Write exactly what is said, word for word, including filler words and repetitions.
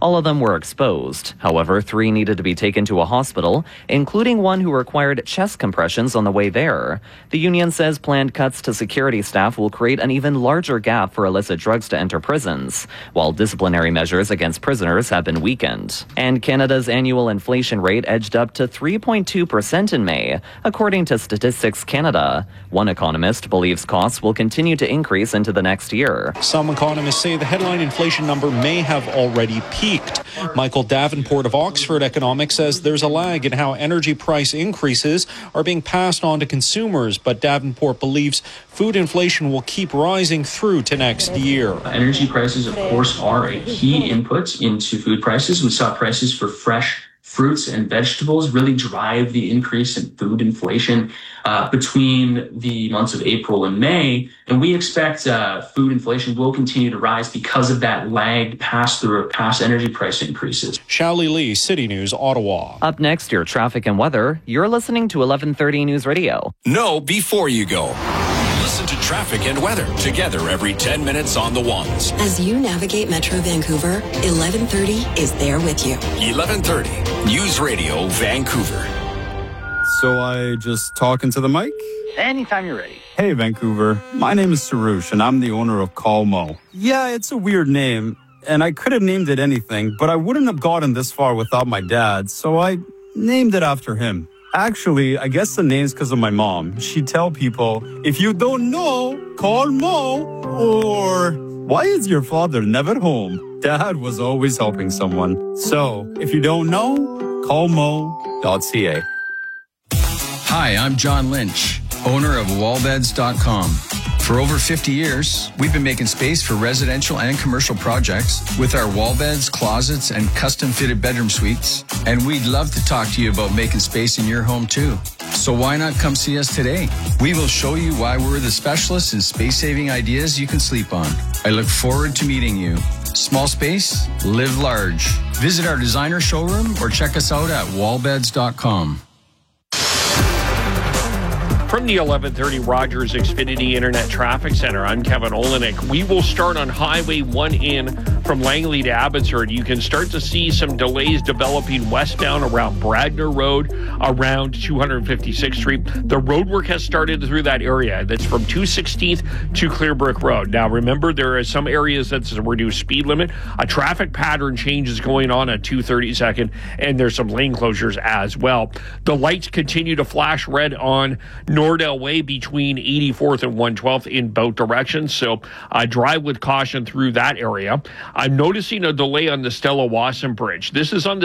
All of them were exposed. However, three needed to be taken to a hospital, including one who required chest compressions on the way there. The union says planned cuts to security staff will create an even larger gap for illicit drugs to enter prisons, while disciplinary measures against prisoners have been weakened. And Canada's annual inflation rate edged up to three point two percent in May, according to Statistics Canada. One economist believes costs will continue to increase into the next year. Some economists say the headline inflation number may have already peaked. Michael Davenport of Oxford Economics says there's a lag in how energy price increases are being passed on to consumers, but Davenport believes food inflation will keep rising through to next year. Energy prices, of course, are a key input into food prices. We saw prices for fresh fruits and vegetables really drive the increase in food inflation uh, between the months of April and May. And we expect uh, food inflation will continue to rise because of that lagged pass-through of past energy price increases. Shally Lee, City News, Ottawa. Up next, your traffic and weather. You're listening to eleven thirty News Radio. Know before you go. Listen to traffic and weather together every ten minutes on the ones. As you navigate Metro Vancouver, eleven thirty is there with you. eleven thirty News Radio Vancouver. So I just talk into the mic? Anytime you're ready. Hey, Vancouver. My name is Sarush, and I'm the owner of Call Mo. Yeah, it's a weird name, and I could have named it anything, but I wouldn't have gotten this far without my dad, so I named it after him. Actually, I guess the name's because of my mom. She'd tell people, if you don't know, call Mo. Or, why is your father never home? Dad was always helping someone. So, if you don't know, call mo dot c a. Hi, I'm John Lynch, owner of wall beds dot com. For over fifty years, we've been making space for residential and commercial projects with our wall beds, closets, and custom-fitted bedroom suites. And we'd love to talk to you about making space in your home, too. So why not come see us today? We will show you why we're the specialists in space-saving ideas you can sleep on. I look forward to meeting you. Small space, live large. Visit our designer showroom or check us out at wall beds dot com. From the eleven thirty Rogers Xfinity Internet Traffic Center, I'm Kevin Olenek. We will start on Highway one in from Langley to Abbotsford. You can start to see some delays developing westbound around Bradner Road, around two hundred fifty-sixth Street. The road work has started through that area. That's from two sixteenth to Clearbrook Road. Now, remember, there are some areas that's a reduced speed limit. A traffic pattern change is going on at two thirty-second, and there's some lane closures as well. The lights continue to flash red on Nordell Way between eighty-fourth and one twelfth in both directions, so uh, drive with caution through that area. I'm noticing a delay on the Stella Wasson Bridge. This is on the